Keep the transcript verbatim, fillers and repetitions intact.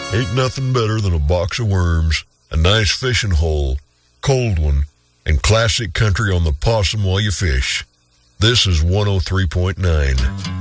Ain't nothing better than a box of worms, a nice fishing hole, cold one, and classic country on the possum while you fish. This is one oh three point nine.